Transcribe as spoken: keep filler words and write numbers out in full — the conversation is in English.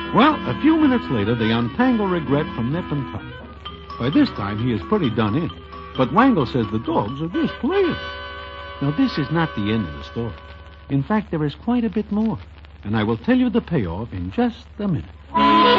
Well, a few minutes later, they untangle Regret from Nip and Tuck. By this time, he is pretty done in. But Wangle says the dogs are just playing. Now, this is not the end of the story. In fact, there is quite a bit more. And I will tell you the payoff in just a minute.